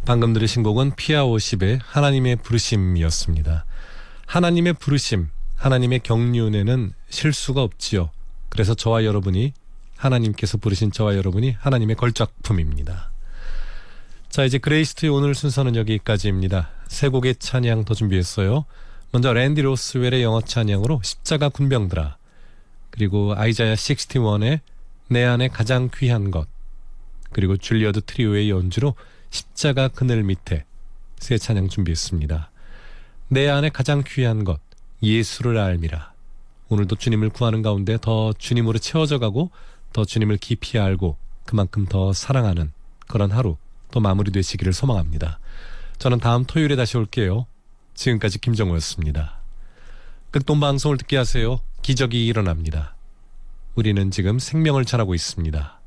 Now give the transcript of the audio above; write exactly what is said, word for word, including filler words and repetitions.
방금 들으신 곡은 피아오십의 하나님의 부르심이었습니다. 하나님의 부르심, 하나님의 경륜에는 실수가 없지요. 그래서 저와 여러분이, 하나님께서 부르신 저와 여러분이 하나님의 걸작품입니다. 자, 이제 그레이스트의 오늘 순서는 여기까지입니다. 세 곡의 찬양 더 준비했어요. 먼저 랜디 로스웰의 영어 찬양으로 십자가 군병들아, 그리고 아이자야 육십일의 내 안에 가장 귀한 것, 그리고 줄리어드 트리오의 연주로 십자가 그늘 밑에 세 찬양 준비했습니다. 내 안에 가장 귀한 것, 예수를 알미라. 오늘도 주님을 구하는 가운데 더 주님으로 채워져 가고 더 주님을 깊이 알고 그만큼 더 사랑하는 그런 하루 또 마무리되시기를 소망합니다. 저는 다음 토요일에 다시 올게요. 지금까지 김정우였습니다. 극동방송을 듣게 하세요. 기적이 일어납니다. 우리는 지금 생명을 잘하고 있습니다.